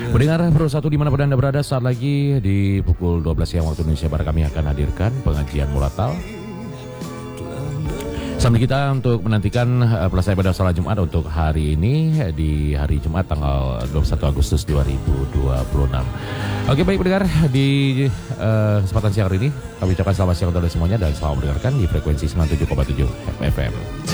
Pendengar Pro 1 dimanapun Anda berada, saat lagi di pukul 12 siang waktu Indonesia Barat kami akan hadirkan pengajian Muratal. Sambil kita untuk menantikan pelaksanaan ibadah salat Jumat untuk hari ini di hari Jumat tanggal 21 Agustus 2026. Oke, baik pendengar, di kesempatan siang hari ini kami ucapkan selamat siang untuk semuanya dan selamat mendengarkan di frekuensi 97,7 FM.